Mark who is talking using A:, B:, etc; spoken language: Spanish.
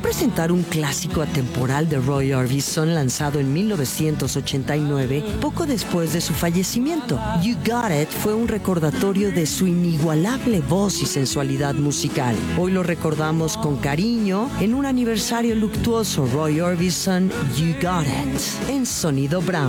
A: a presentar un clásico atemporal de Roy Orbison lanzado en 1989, poco después de su fallecimiento. You Got It fue un recordatorio de su inigualable voz y sensualidad musical. Hoy lo recordamos con cariño en un aniversario luctuoso. Roy Orbison, You Got It, en Sonido Brown.